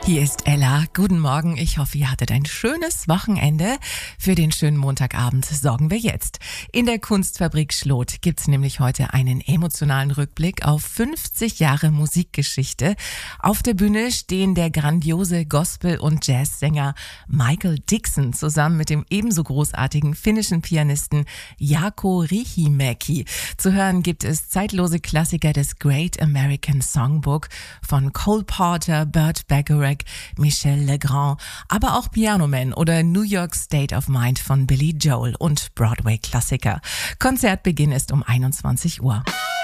Hier ist Ella. Guten Morgen. Ich hoffe, ihr hattet ein schönes Wochenende. Für den schönen Montagabend sorgen wir jetzt. In der Kunstfabrik Schlot gibt's nämlich heute einen emotionalen Rückblick auf 50 Jahre Musikgeschichte. Auf der Bühne stehen der grandiose Gospel- und Jazzsänger Michael Dixon zusammen mit dem ebenso großartigen finnischen Pianisten Jaakko Riihimäki. Zu hören gibt es zeitlose Klassiker des Great American Songbook von Cole Porter, Burt Bacharach, Michel Legrand, aber auch Piano Man oder New York State of Mind von Billy Joel und Broadway-Klassiker. Konzertbeginn ist um 21 Uhr.